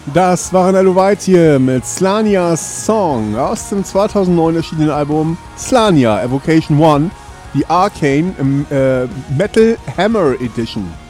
Das waren Hello White hier mit Slanias Song aus dem 2009 erschienenen Album Slania Evocation 1, die Arcane Metal Hammer Edition.